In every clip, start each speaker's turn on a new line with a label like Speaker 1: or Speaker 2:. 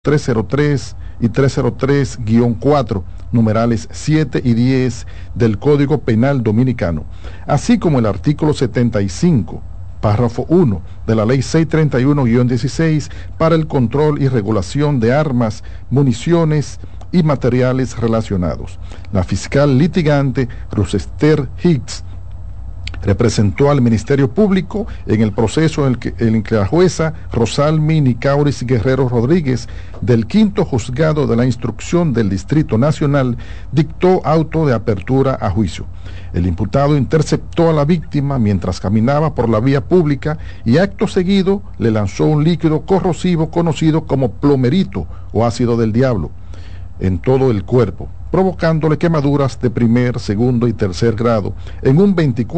Speaker 1: 303 y 303-4, numerales 7 y 10 del Código Penal Dominicano, así como el artículo 75, párrafo 1 de la Ley 631-16 para el control y regulación de armas, municiones y materiales relacionados. La fiscal litigante Rosester Hicks representó al Ministerio Público en el proceso en que la jueza Rosalmi Nicauris Guerrero Rodríguez del Quinto Juzgado de la Instrucción del Distrito Nacional dictó auto de apertura a juicio. El imputado interceptó a la víctima mientras caminaba por la vía pública y acto seguido le lanzó un líquido corrosivo conocido como plomerito o ácido del diablo en todo el cuerpo, provocándole quemaduras de primer, segundo y tercer grado en un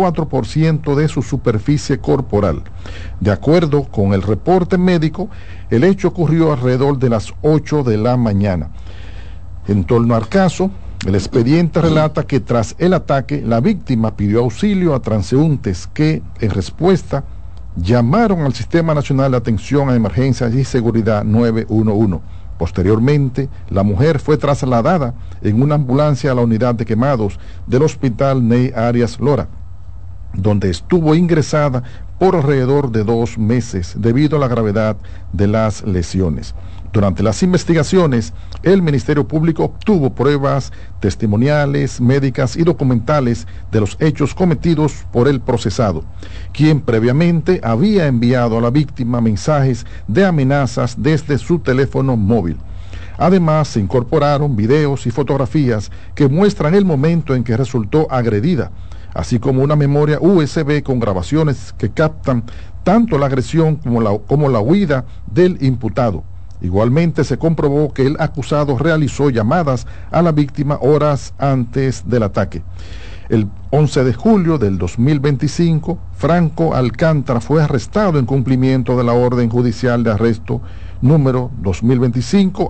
Speaker 1: 24% de su superficie corporal. De acuerdo con el reporte médico, el hecho ocurrió alrededor de las 8 de la mañana. En torno al caso, el expediente relata que tras el ataque, la víctima pidió auxilio a transeúntes que, en respuesta, llamaron al Sistema Nacional de Atención a Emergencias y Seguridad 911. Posteriormente, la mujer fue trasladada en una ambulancia a la unidad de quemados del Hospital Ney Arias Lora, donde estuvo ingresada por alrededor de 2 meses debido a la gravedad de las lesiones. Durante las investigaciones, el Ministerio Público obtuvo pruebas testimoniales, médicas y documentales de los hechos cometidos por el procesado, quien previamente había enviado a la víctima mensajes de amenazas desde su teléfono móvil. Además, se incorporaron videos y fotografías que muestran el momento en que resultó agredida, así como una memoria USB con grabaciones que captan tanto la agresión como la huida del imputado. Igualmente se comprobó que el acusado realizó llamadas a la víctima horas antes del ataque. El 11 de julio del 2025, Franco Alcántara fue arrestado en cumplimiento de la orden judicial de arresto número 2025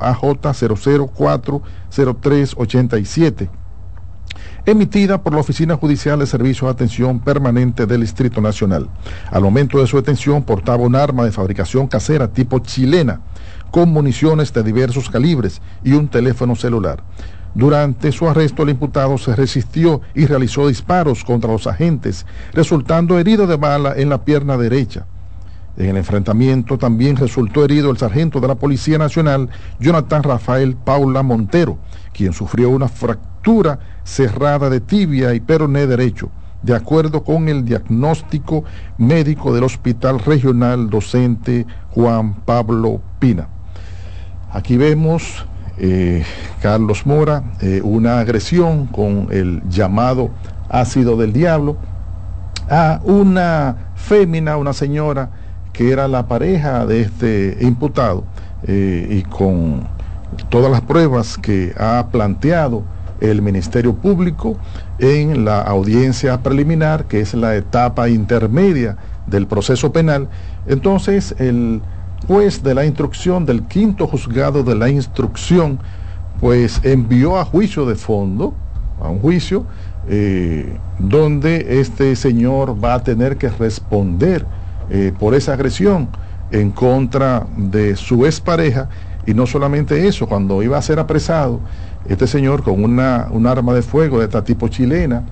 Speaker 1: AJ00400387, emitida por la Oficina Judicial de Servicio de Atención Permanente del Distrito Nacional. Al momento de su detención portaba un arma de fabricación casera tipo chilena, con municiones de diversos calibres y un teléfono celular. Durante su arresto, el imputado se resistió y realizó disparos contra los agentes, resultando herido de bala en la pierna derecha. En el enfrentamiento también resultó herido el sargento de la Policía Nacional, Jonathan Rafael Paula Montero, quien sufrió una fractura cerrada de tibia y peroné derecho, de acuerdo con el diagnóstico médico del Hospital Regional Docente Juan Pablo Pina. Aquí vemos, Carlos Mora, una agresión con el llamado ácido del diablo a una fémina, una señora que era la pareja de este imputado, y con todas las pruebas que ha planteado el Ministerio Público en la audiencia preliminar, que es la etapa intermedia del proceso penal. Entonces, el juez de la instrucción del Quinto Juzgado de la Instrucción, pues envió a juicio de fondo, a un juicio donde este señor va a tener que responder por esa agresión en contra de su expareja. Y no solamente eso, cuando iba a ser apresado, este señor con un arma de fuego de esta tipo chilena,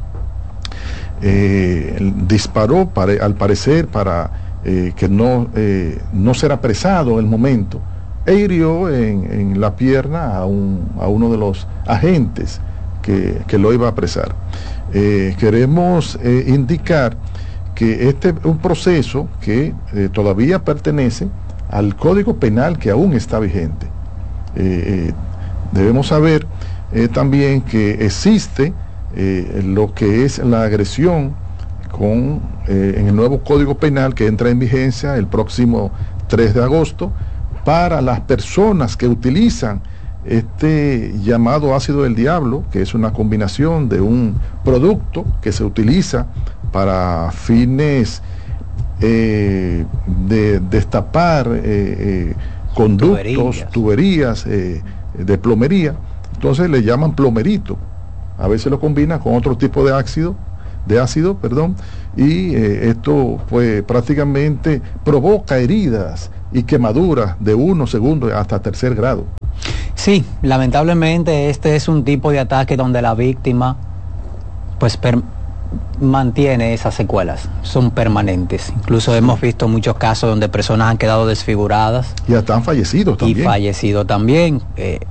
Speaker 1: disparó al parecer para que no ser apresado en el momento, e hirió en la pierna a uno de los agentes que lo iba a apresar. Queremos indicar que este es un proceso que todavía pertenece al Código Penal, que aún está vigente. Debemos saber también que existe lo que es la agresión en el nuevo Código Penal, que entra en vigencia el próximo 3 de agosto, para las personas que utilizan este llamado ácido del diablo, que es una combinación de un producto que se utiliza para fines de destapar conductos, tuberías de plomería. Entonces le llaman plomerito. A veces lo combinan con otro tipo de ácido, y esto pues prácticamente provoca heridas y quemaduras de 1 segundo hasta 3er grado.
Speaker 2: Sí, lamentablemente este es un tipo de ataque donde la víctima pues mantiene esas secuelas, son permanentes. Incluso hemos visto muchos casos donde personas han quedado desfiguradas.
Speaker 1: Y hasta han fallecido también.
Speaker 2: Y fallecido también.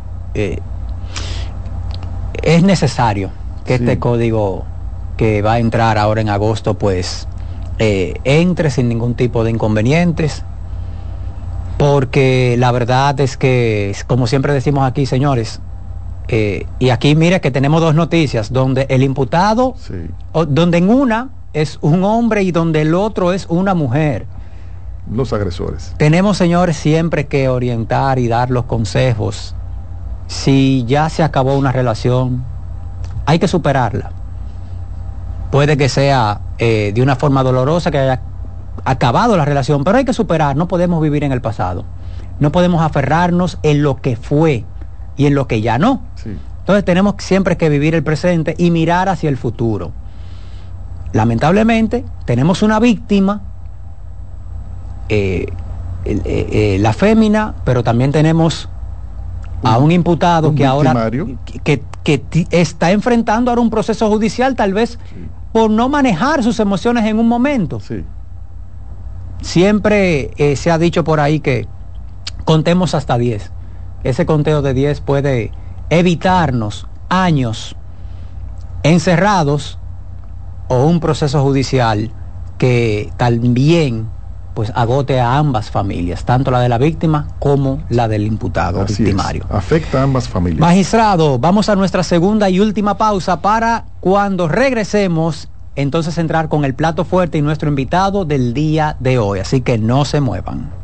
Speaker 2: Es necesario que este código que va a entrar ahora en agosto pues entre sin ningún tipo de inconvenientes, porque la verdad es que, como siempre decimos aquí, señores, y aquí mire que tenemos 2 noticias, donde el imputado, donde en una es un hombre y donde el otro es una mujer.
Speaker 1: Los agresores.
Speaker 2: Tenemos, señores, siempre que orientar y dar los consejos. Si ya se acabó una relación, hay que superarla. Puede que sea de una forma dolorosa, que haya acabado la relación, pero hay que superar. No podemos vivir en el pasado. No podemos aferrarnos en lo que fue y en lo que ya no.
Speaker 1: Sí.
Speaker 2: Entonces tenemos siempre que vivir el presente y mirar hacia el futuro. Lamentablemente tenemos una víctima, la fémina, pero también tenemos a un imputado que ahora que está enfrentando ahora un proceso judicial, tal vez por no manejar sus emociones en un momento.
Speaker 1: Sí.
Speaker 2: Siempre se ha dicho por ahí que contemos hasta 10. Ese conteo de 10 puede evitarnos años encerrados o un proceso judicial que también pues agote a ambas familias, tanto la de la víctima como la del imputado victimario.
Speaker 1: Afecta a ambas familias.
Speaker 2: Magistrado, vamos a nuestra segunda y última pausa para cuando regresemos entonces entrar con el plato fuerte y nuestro invitado del día de hoy, así que no se muevan.